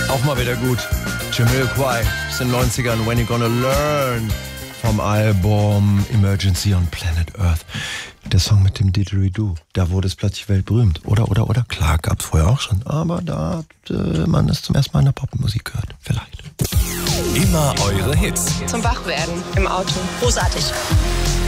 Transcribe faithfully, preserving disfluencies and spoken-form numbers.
Auch mal wieder gut. Jamiroquai aus den neunzigern, When You Gonna Learn, vom Album Emergency on Planet Earth. Der Song mit dem Didgeridoo, da wurde es plötzlich weltberühmt. Oder, oder, oder, klar, gab es vorher auch schon. Aber da hat äh, man es zum ersten Mal in der Popmusik gehört. Vielleicht. Immer eure Hits. Zum Wachwerden im Auto. Großartig.